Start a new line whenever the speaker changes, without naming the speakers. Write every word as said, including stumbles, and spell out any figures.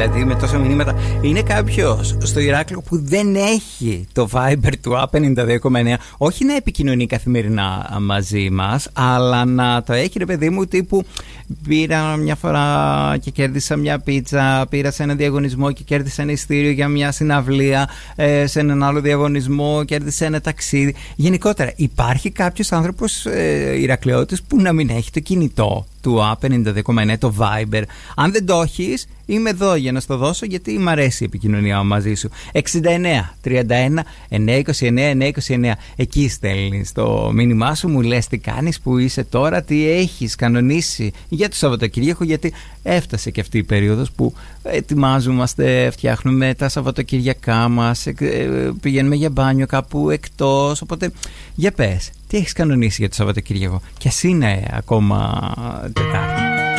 δηλαδή με τόσα μηνύματα. Είναι κάποιος στο Ηράκλειο που δεν έχει το Viber του Α πενήντα δύο κόμμα εννέα, όχι να επικοινωνεί καθημερινά μαζί μας, αλλά να το έχει, ρε παιδί μου, τύπου πήρα μια φορά και κέρδισα μια πίτσα, πήρα σε ένα διαγωνισμό και κέρδισα ένα ειστήριο για μια συναυλία, ε, σε έναν άλλο διαγωνισμό κέρδισα ένα ταξίδι. Γενικότερα υπάρχει κάποιος άνθρωπος ε, Ηρακλειώτης που να μην έχει το κινητό του Α πενήντα δύο κόμμα εννέα, το Viber. Αν δεν το έχεις, είμαι εδώ για να στο δώσω, γιατί μου αρέσει η επικοινωνία μαζί σου. εξήντα εννέα τριάντα ένα εννιακόσια είκοσι εννέα εννιακόσια είκοσι εννέα. Εκεί στέλνεις το μήνυμά σου, μου λες τι κάνεις, που είσαι τώρα, τι έχεις κανονίσει για το Σαββατοκύριακο, γιατί έφτασε και αυτή η περίοδος που ετοιμάζομαστε, φτιάχνουμε τα Σαββατοκυριακά μας, πηγαίνουμε για μπάνιο κάπου εκτός. Οπότε για πες, τι έχεις κανονίσει για το Σαββατοκύριακο, κι ας είναι ακόμα Τετάρτη.